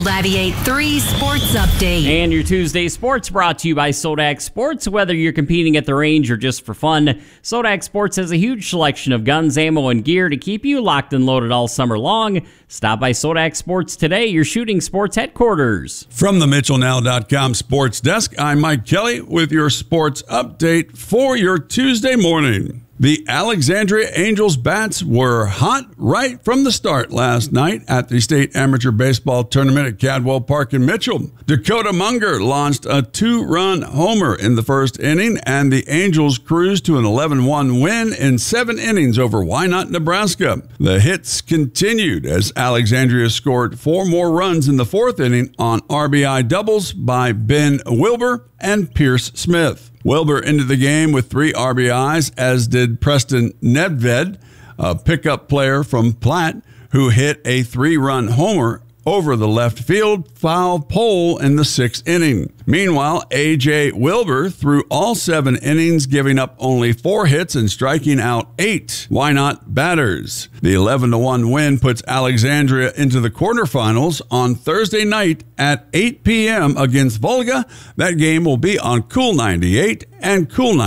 98.3 Sports Update. And your Tuesday sports brought to you by Sodak Sports. Whether you're competing at the range or just for fun, Sodak Sports has a huge selection of guns, ammo, and gear to keep you locked and loaded all summer long. Stop by Sodak Sports today, your shooting sports headquarters. From the MitchellNow.com sports desk, I'm Mike Kelly with your sports update for your Tuesday morning. The Alexandria Angels bats were hot right from the start last night at the State Amateur Baseball Tournament at Cadwell Park in Mitchell. Dakota Munger launched a 2-run homer in the first inning, and the Angels cruised to an 11-1 win in 7 innings over Wynot, Nebraska. The hits continued as Alexandria scored 4 more runs in the 4th inning on RBI doubles by Ben Wilbur and Pierce Smith. Wilbur ended the game with 3 RBIs, as did Preston Nedved, a pickup player from Platt, who hit a 3-run homer over the left field foul pole in the 6th inning. Meanwhile, A.J. Wilbur threw all 7 innings, giving up only 4 hits and striking out 8 Wynot batters. The 11-1 win puts Alexandria into the quarterfinals on Thursday night at 8 p.m. against Volga. That game will be on Cool 98 and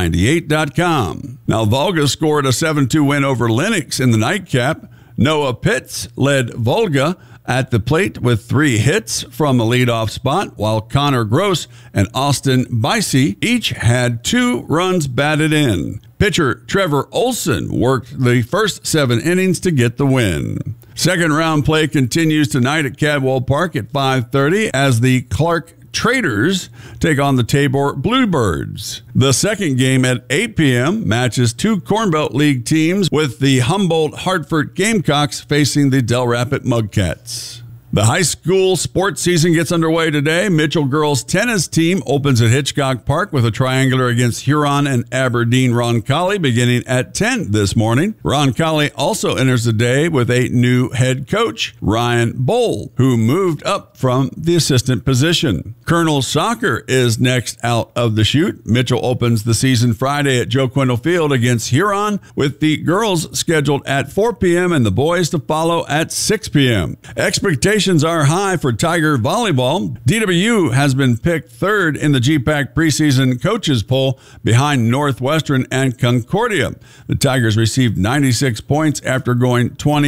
Cool98.com. Now, Volga scored a 7-2 win over Lennox in the nightcap. Noah Pitts led Volga at the plate with 3 hits from a leadoff spot, while Connor Gross and Austin Bicey each had 2 runs batted in. Pitcher Trevor Olson worked the first 7 innings to get the win. Second round play continues tonight at Cadwell Park at 5:30 as the Clark Traders take on the Tabor Bluebirds. The second game at 8 p.m. matches 2 Corn Belt League teams, with the Humboldt-Hartford Gamecocks facing the Del Rapid Mugcats. The high school sports season gets underway today. Mitchell girls tennis team opens at Hitchcock Park with a triangular against Huron and Aberdeen Roncalli beginning at 10 this morning. Roncalli also enters the day with a new head coach, Ryan Bowl, who moved up from the assistant position. Colonel Soccer is next out of the chute. Mitchell opens the season Friday at Joe Quindle Field against Huron, with the girls scheduled at 4 p.m. and the boys to follow at 6 p.m. Expectations are high for Tiger volleyball. DWU has been picked 3rd in the GPAC preseason coaches poll behind Northwestern and Concordia. The Tigers received 96 points after going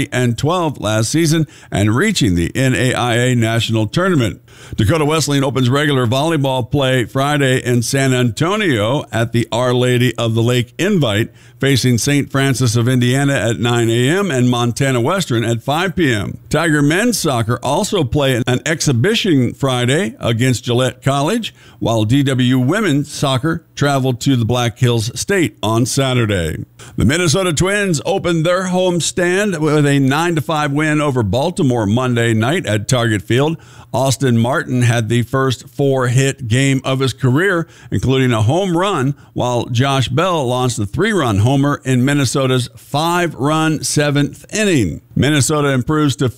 20-12 last season and reaching the NAIA National Tournament. Dakota Wesleyan opens regular volleyball play Friday in San Antonio at the Our Lady of the Lake Invite, facing St. Francis of Indiana at 9 a.m. and Montana Western at 5 p.m. Tiger men's soccer also play an exhibition Friday against Gillette College, while DWU women's soccer traveled to the Black Hills State on Saturday. The Minnesota Twins opened their home stand with a 9-5 win over Baltimore Monday night at Target Field. Austin Martin had the first 4-hit game of his career, including a home run, while Josh Bell launched a 3-run homer in Minnesota's 5-run 7th inning. Minnesota improves to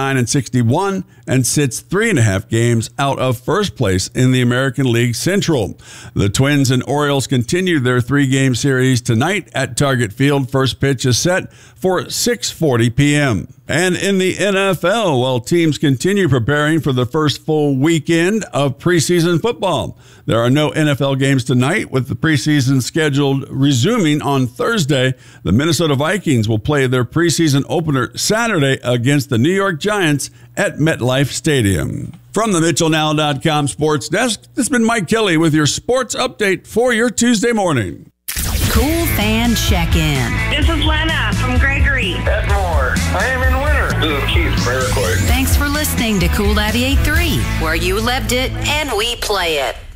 59-61 and sits 3.5 games out of first place in the American League Central. The Twins and Orioles continue their 3-game series tonight at Target Field. First pitch is set for 6:40 p.m. And in the NFL, while teams continue preparing for the first full weekend of preseason football, there are no NFL games tonight, with the preseason scheduled resuming on Thursday. The Minnesota Vikings will play their preseason opener Saturday against the New York Giants at MetLife Stadium. From the MitchellNow.com sports desk, this has been Mike Kelly with your sports update for your Tuesday morning. Cool Fan Check-In. This is Lena from Gregory. Ed Moore. I am in winter. This is Keith from Iroquois. Thanks for listening to Cool 98.3, where you lived it and we play it.